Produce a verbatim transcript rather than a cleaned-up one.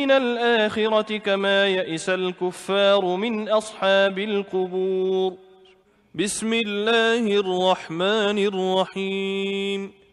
من الآخرة كما يئس الكفار من أصحاب القبور. بسم الله الرحمن الرحيم